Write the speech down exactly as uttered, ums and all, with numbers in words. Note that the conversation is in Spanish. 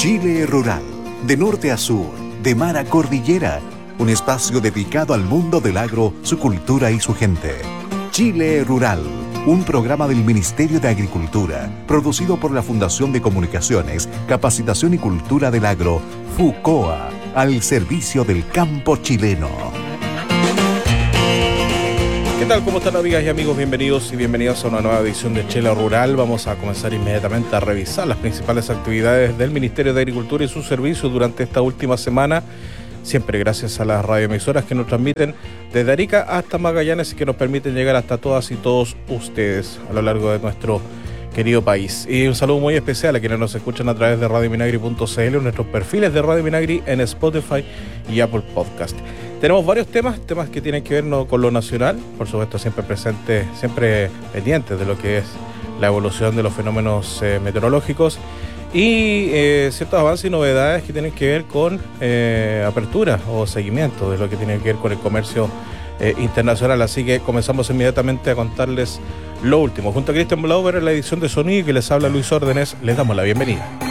Chile Rural, de norte a sur, de mar a cordillera, un espacio dedicado al mundo del agro, su cultura y su gente. Chile Rural, un programa del Ministerio de Agricultura, producido por la Fundación de Comunicaciones, Capacitación y Cultura del Agro, FUCOA, al servicio del campo chileno. ¿Qué tal? ¿Cómo están, amigas y amigos? Bienvenidos y bienvenidas a una nueva edición de Chile Rural. Vamos a comenzar inmediatamente a revisar las principales actividades del Ministerio de Agricultura y sus servicios durante esta última semana. Siempre gracias a las radioemisoras que nos transmiten desde Arica hasta Magallanes y que nos permiten llegar hasta todas y todos ustedes a lo largo de nuestro querido país. Y un saludo muy especial a quienes nos escuchan a través de radio minagri punto c l, nuestros perfiles de Radio Minagri en Spotify y Apple Podcast. Tenemos varios temas, temas que tienen que ver no, con lo nacional, por supuesto siempre presentes, siempre pendientes de lo que es la evolución de los fenómenos eh, meteorológicos y eh, ciertos avances y novedades que tienen que ver con eh, apertura o seguimiento de lo que tiene que ver con el comercio eh, internacional. Así que comenzamos inmediatamente a contarles lo último. Junto a Cristian Blauber en la edición de sonido y que les habla Luis Órdenes, les damos la bienvenida.